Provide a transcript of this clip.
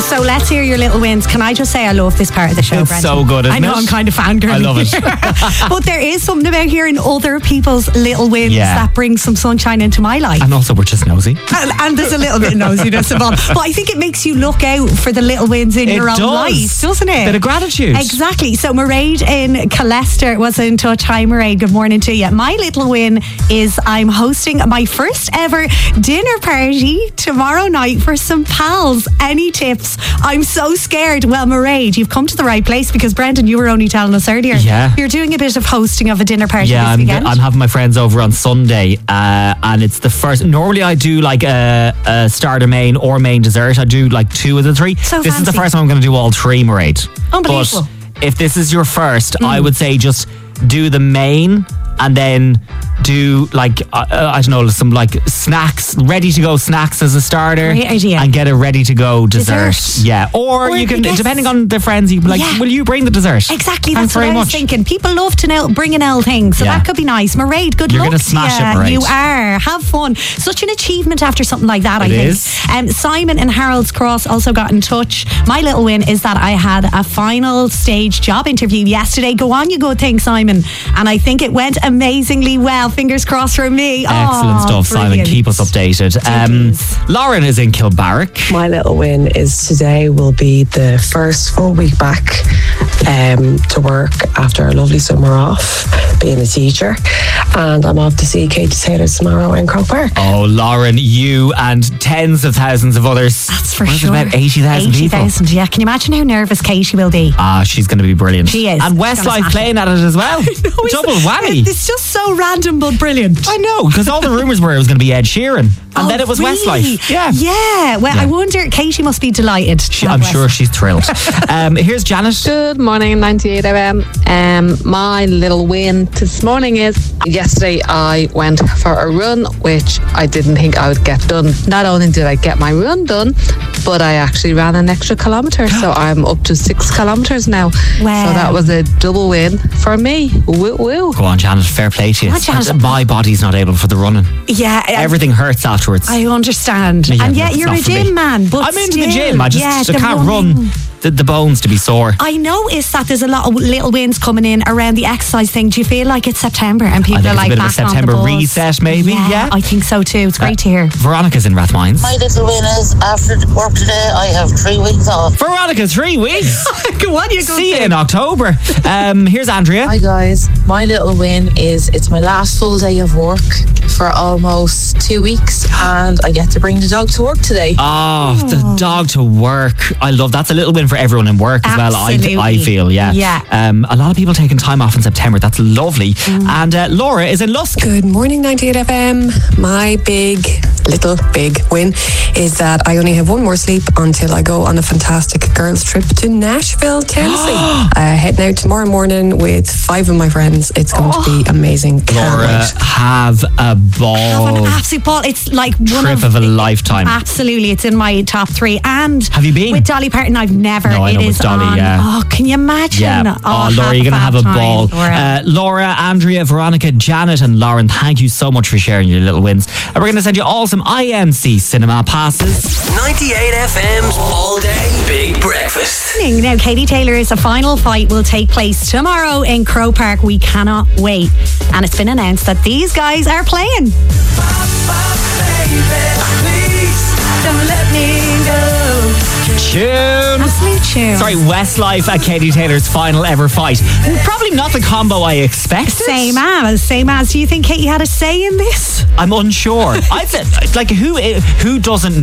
So let's hear your little wins. Can I just say I love this part of the show, It's Brendan? so good, isn't I know, it? I'm kind of fangirling. I love it. But there is something about hearing other people's little wins that brings some sunshine into my life. And also, we're just nosy. And there's a little bit of nosiness involved. But I think it makes you look out for the little wins in your own life, doesn't it? Bit of gratitude. Exactly. So Mairead in Colester was in touch. Hi, Mairead. Good morning to you. My little win is I'm hosting my first ever dinner party tomorrow night for some pals. Any tips? I'm so scared. Well, Mairead, you've come to the right place because Brendan, you were only telling us earlier. Yeah. You're doing a bit of hosting of a dinner party this weekend. I'm having my friends over on Sunday, and it's the first. Normally, I do like a starter, main, or main dessert. I do like 2 of the 3. So this is the fancy. first time I'm going to do all 3, Mairead. Unbelievable. But if this is your first, I would say just do the main and then do like I don't know, some like snacks, ready to go snacks as a starter. Great idea. And get a ready to go dessert. Yeah. Or you I can, guess- depending on the friends, you can be like, will you bring the dessert? Exactly, Thanks that's what very I was much. thinking. People love to bring an L thing, so Yeah. that could be nice. Mairead, good You're luck. gonna smash it, to Mairead. you are. Have fun. Such an achievement after something like that, I It think. is. Simon in Harold's Cross also got in touch. My little win is that I had a final stage job interview yesterday. Go on, you good thing, Simon. And I think it went amazingly well. Fingers crossed for me. Excellent stuff, Simon. Brilliant. Keep us updated. Lauren is in Kilbarrack. My little win is today will be the first full week back to work after a lovely summer off being a teacher, and I'm off to see Katie Taylor tomorrow in Croke Park. Oh, Lauren, you and tens of thousands of others. That's for What is it, sure. about 80,000 people. 80,000, yeah. Can you imagine how nervous Katie will be? She's going to be brilliant. She is. And She's gonna Westlife smash playing at it as well. Double whammy. It's just so random but brilliant. I know, because all the rumours were it was going to be Ed Sheeran. And then it was really? Westlife. Yeah. Yeah. Well, I wonder, Katie must be delighted. I'm sure she's thrilled. Here's Janet. Good morning, 98 FM. My little win this morning is yesterday I went for a run, which I didn't think I would get done. Not only did I get my run done, but I actually ran an extra kilometre. So I'm up to 6 kilometres now. Wow. So that was a double win for me. Woo woo. Go on, Janet. Fair play to you. Go on, Janet. My body's not able for the running. Yeah. Everything hurts afterwards. I understand. Yeah, and yet it's you're not a for me. gym man. But I'm into the still, gym. I the can't running. run the bones to be sore. I noticed that there's a lot of little wins coming in around the exercise thing. Do you feel like it's September and people I are think like it's a bit back of a September on the buzz? reset, maybe. Yeah. I think so too. It's great to hear. Veronica's in Rathmines. My little win is after work today, I have 3 weeks off. Veronica, 3 weeks. Go on, you go. See you in October. Here's Andrea. Hi guys, my little win is it's my last full day of work for almost 2 weeks, and I get to bring the dog to work today. Oh, the dog to work. I love that's a little win for everyone in work as well. I feel, yeah. A lot of people taking time off in September. That's lovely. And Laura is in Lusk. Good morning, 98 FM. My big win is that I only have one more sleep until I go on a fantastic girls' trip to Nashville, Tennessee. Heading out tomorrow morning with 5 of my friends. It's going to be amazing. Can't Laura, wait. have a ball. Have an absolute ball. It's like one Trip of a lifetime. Absolutely, it's in my top 3. And have you been with Dolly Parton? I've never. No, I know it with is Dolly. on. Yeah. Oh, can you imagine? Yeah. Oh, Laura, you're going to have a fab ball. time, Laura, Andrea, Veronica, Janet, and Lauren, thank you so much for sharing your little wins. And we're going to send you all some IMC cinema passes. 98 FM's All Day Big Breakfast. Now, Katie Taylor's final fight will take place tomorrow in Croke Park. We cannot wait. And it's been announced that these guys are playing. Don't let me go. Tune. Absolute tune. Sorry, Westlife at Katie Taylor's final ever fight. Probably not the combo I expected. Same as. Do you think Katie had a say in this? I'm unsure. I said, like, who doesn't